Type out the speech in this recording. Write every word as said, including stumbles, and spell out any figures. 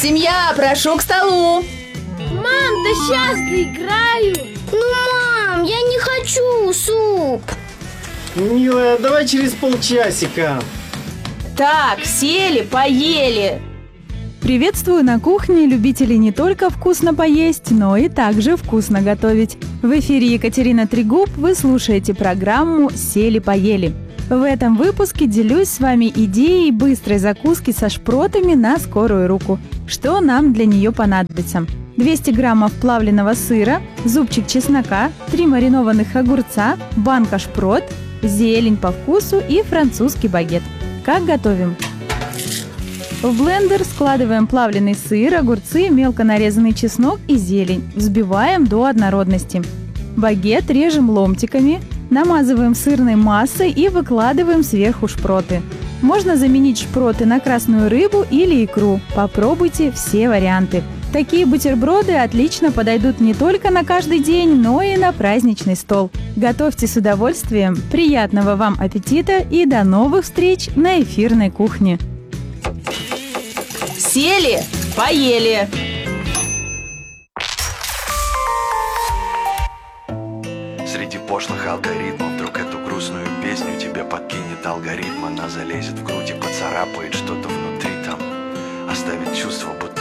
Семья, прошу к столу. Мам, да сейчас доиграю. Ну, мам, я не хочу суп. Милая, давай через полчасика. Так, сели, поели. Приветствую на кухне любителей не только вкусно поесть, но и также вкусно готовить. В эфире Екатерина Трегуб, вы слушаете программу «Сели-поели». В этом выпуске делюсь с вами идеей быстрой закуски со шпротами на скорую руку. Что нам для нее понадобится? двести граммов плавленного сыра, зубчик чеснока, три маринованных огурца, банка шпрот, зелень по вкусу и французский багет. Как готовим? В блендер складываем плавленый сыр, огурцы, мелко нарезанный чеснок и зелень. Взбиваем до однородности. Багет режем ломтиками, намазываем сырной массой и выкладываем сверху шпроты. Можно заменить шпроты на красную рыбу или икру. Попробуйте все варианты. Такие бутерброды отлично подойдут не только на каждый день, но и на праздничный стол. Готовьте с удовольствием, приятного вам аппетита и до новых встреч на эфирной кухне. Сели, поели. Среди пошлых алгоритмов вдруг эту грустную песню тебе подкинет алгоритм. Она залезет в грудь и поцарапает что-то внутри там, оставит чувство, будто